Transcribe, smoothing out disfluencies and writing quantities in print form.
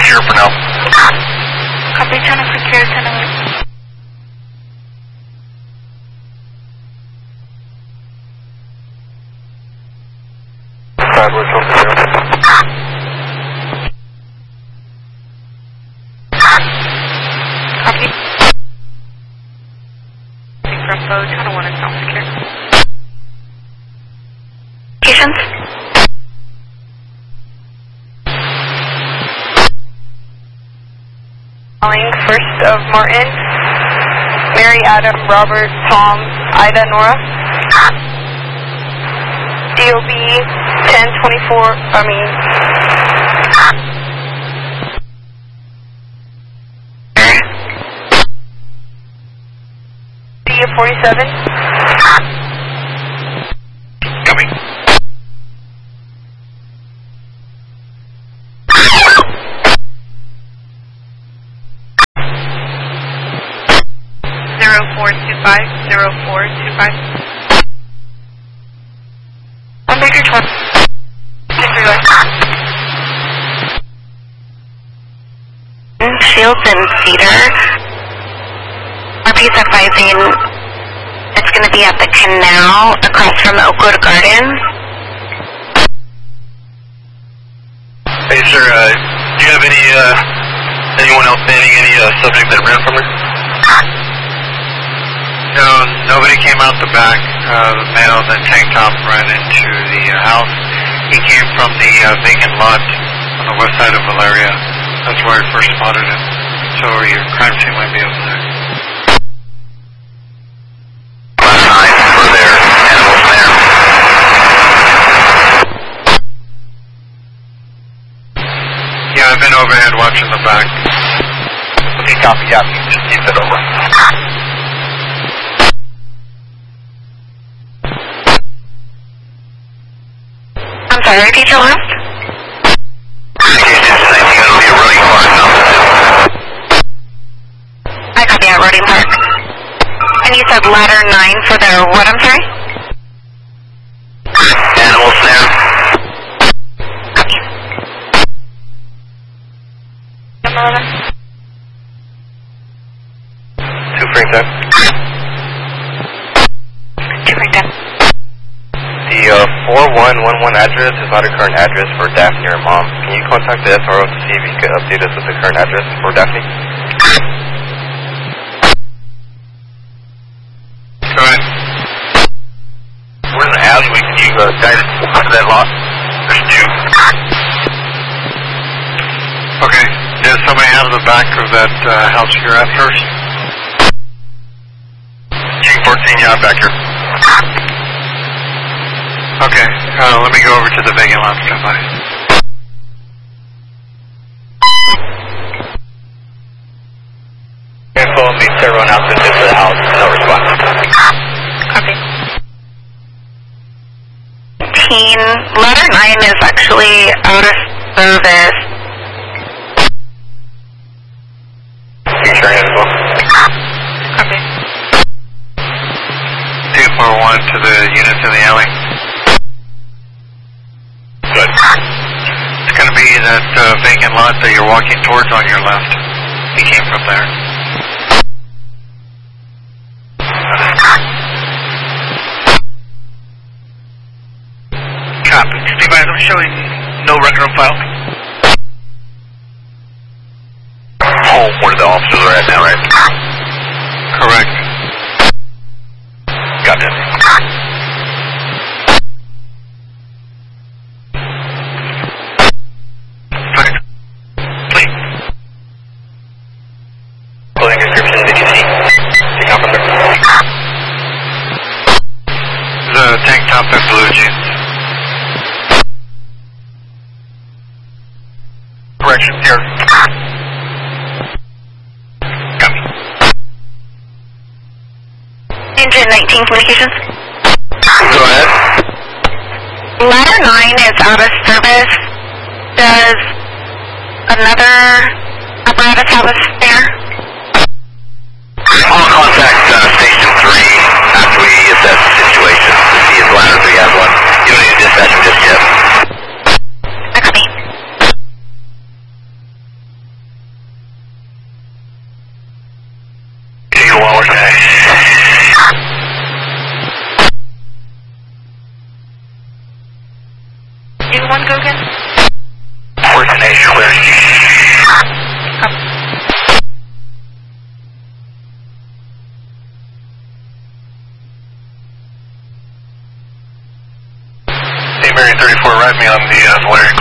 secure for now. Copy, channel secure, 10 away. We're still secure. Copy. Bravo, channel 1 is not secure. Locations? Calling 1st of Martin, Mary, Adam, Robert, Tom, Ida, Nora. DOB 1024, DO 47. Coming. Zero 0425. On Baker 12. Shields and Cedar. RP's advising it's going to be at the canal across from Oakwood Gardens. Hey, sir, do you have anyone else standing, any subject that ran from her? No, nobody came out the back. The male in the tank top ran into the house. He came from the vacant lot on the west side of Valeria. That's where I first spotted him. So your crime scene might be over there. Class 9, we're there. Animals there. Yeah, I've been overhead watching the back. Okay, copy, just keep it over. I'm sorry, repeat your last? I copy at Roding Park. And you said ladder 9 for their what, I'm sorry? Animal snare. Copy. Number 11. 2 frame time. 2 frame time. The 4111 address is not a current address for Daphne or Mom. Can you contact the SRO to see if you could update us with the current address for Daphne? Go ahead. We're in the alleyway. Can you guide us to that lot? There's 2. Okay. There's somebody out of the back of that house you're at first. G14, yeah, I'm back here. Okay. Let me go over to the vacant lot. Stand by. Info on me, several announcements into the house. No response. Copy. Team, ladder 9 is actually out of service. Can you share info? Copy. 241 to the units in the alley. Good. It's going to be that vacant lot that you're walking towards on your left. He came from there. Copy. Steve, I'm showing no record on file. Home, where the officers are at now, right? Correct. Gotcha. Fine. Please. Clothing description, did you see? Take off from there. The tank top and blue jeans. Correction, here. Copy. Engine 19 communications. Go ahead. Ladder 9 is out of service. Does another apparatus have a spare? I'll contact Station 3 after we assess the situation to see if Ladder 3 has one. You don't need to dispatch him just yet. I copy. go again? 410 clear. Hey, Mary 34, ride me on the Valerian